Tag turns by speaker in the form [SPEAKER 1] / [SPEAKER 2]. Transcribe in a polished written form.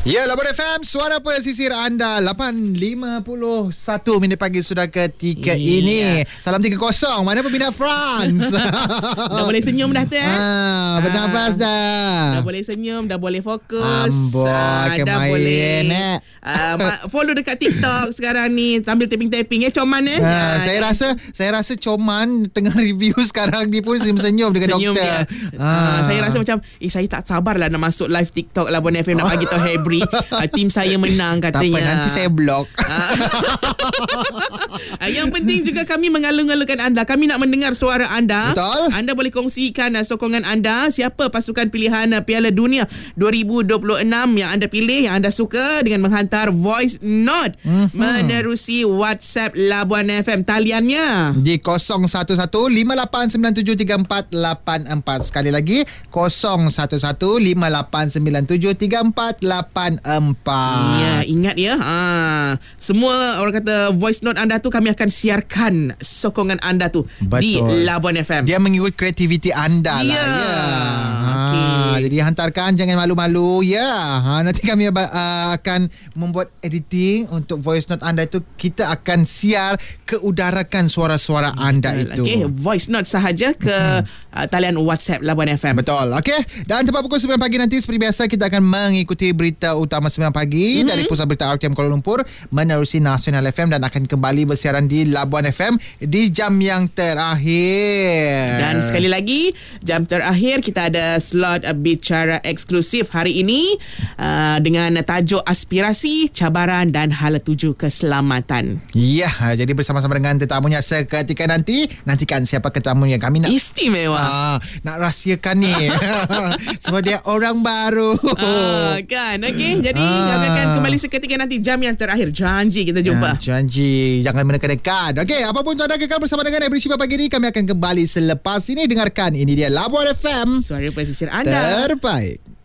[SPEAKER 1] Ya, Labuan FM, suara pesisir anda. 8.51 minit pagi sudah ketika ini. Salam 3-0. Mana pembina France?
[SPEAKER 2] Dah boleh senyum dah tu
[SPEAKER 1] bernafas dah.
[SPEAKER 2] Dah boleh senyum, dah boleh fokus.
[SPEAKER 1] Amboi,
[SPEAKER 2] dah boleh follow dekat TikTok sekarang ni, sambil tapping-tapping Coman
[SPEAKER 1] Saya rasa Coman tengah review sekarang ni pun senyum dengan
[SPEAKER 2] senyum
[SPEAKER 1] doktor.
[SPEAKER 2] Saya rasa macam saya tak sabarlah nak masuk live TikTok Labuan FM nak bagi tahu Hebri tim saya menang katanya.
[SPEAKER 1] Tak apa, nanti saya blok.
[SPEAKER 2] Yang penting juga kami mengalung-alungkan anda. Kami nak mendengar suara anda.
[SPEAKER 1] Betul.
[SPEAKER 2] Anda boleh kongsikan sokongan anda. Siapa pasukan pilihan Piala Dunia 2026 yang anda pilih, yang anda suka, dengan menghantar voice note menerusi WhatsApp Labuan FM. Taliannya
[SPEAKER 1] di 0115897344. Sekali lagi 0115897344.
[SPEAKER 2] Ya, ingat ya. Semua orang kata voice note anda tu kami akan siarkan sokongan anda tu. Betul. Di Labuan FM.
[SPEAKER 1] Dia mengikut kreativiti anda lah. Ya. Jadi hantarkan, jangan malu-malu ya. Nanti kami akan membuat editing untuk voice note anda itu. Kita akan siar ke udarakan suara-suara anda itu.
[SPEAKER 2] Okay, voice note sahaja ke talian WhatsApp Labuan FM.
[SPEAKER 1] Betul. Okey. Dan tepat pukul 9 pagi nanti seperti biasa kita akan mengikuti berita utama 9 pagi dari Pusat Berita RTM Kuala Lumpur menerusi Nasional FM dan akan kembali bersiaran di Labuan FM di jam yang terakhir.
[SPEAKER 2] Dan sekali lagi, jam terakhir kita ada slot bicara eksklusif hari ini dengan tajuk aspirasi, cabaran dan hala tuju keselamatan.
[SPEAKER 1] Ya, jadi bersama-sama dengan tetamunya seketika nanti. Nantikan siapa tetamunya. Kami nak
[SPEAKER 2] istimewa.
[SPEAKER 1] Nak rahsiakan ni. Sebab dia orang baru.
[SPEAKER 2] Kan, okey. Jadi kami akan kembali seketika nanti jam yang terakhir. Janji kita jumpa.
[SPEAKER 1] Janji. Jangan menekan-nekan. Okey, apapun tu anda kekal bersama dengan Ebri Syifa pagi ni. Kami akan kembali selepas ini. Dengarkan, ini dia Labuan FM.
[SPEAKER 2] Suara pesisir anda
[SPEAKER 1] terbaik.